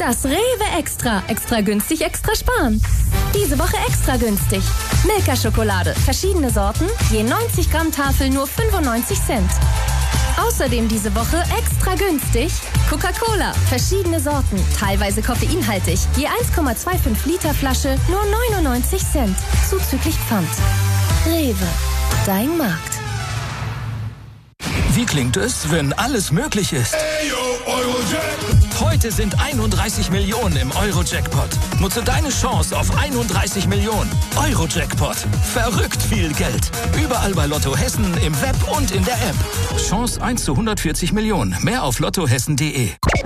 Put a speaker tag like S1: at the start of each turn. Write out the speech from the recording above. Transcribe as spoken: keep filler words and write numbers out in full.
S1: Das Rewe Extra. Extra günstig, extra sparen. Diese Woche extra günstig. Milka-Schokolade. Verschiedene Sorten. Je neunzig Gramm Tafel nur fünfundneunzig Cent. Außerdem diese Woche extra günstig. Coca-Cola. Verschiedene Sorten. Teilweise koffeinhaltig. Je eins Komma fünfundzwanzig Liter Flasche nur neunundneunzig Cent. Zuzüglich Pfand. Rewe. Dein Markt.
S2: Wie klingt es, wenn alles möglich ist? Heute sind einunddreißig Millionen im Euro-Jackpot. Nutze deine Chance auf einunddreißig Millionen. Euro-Jackpot. Verrückt viel Geld. Überall bei Lotto Hessen, im Web und in der App. Chance eins zu hundertvierzig Millionen. Mehr auf lottohessen punkt de.